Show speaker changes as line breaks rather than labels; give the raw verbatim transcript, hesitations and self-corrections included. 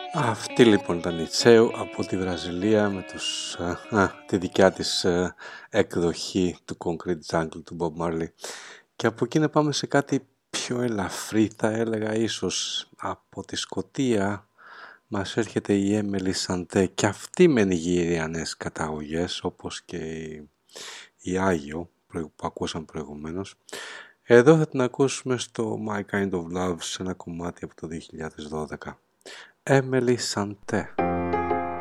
Αυτή λοιπόν ήταν η Τσέο από τη Βραζιλία με τους, α, α, τη δικιά της α, εκδοχή του Concrete Jungle του Bob Marley. Και από εκεί να πάμε σε κάτι πιο ελαφρύ, θα έλεγα ίσως. Από τη Σκωτία μας έρχεται η Emily Sandé και αυτή με νιγηριανές καταγωγές, όπως και η, η Άγιο που ακούσαμε προηγουμένως. Εδώ θα την ακούσουμε στο My Kind of Love σε ένα κομμάτι από το δύο χιλιάδες δώδεκα. Emily Sandé.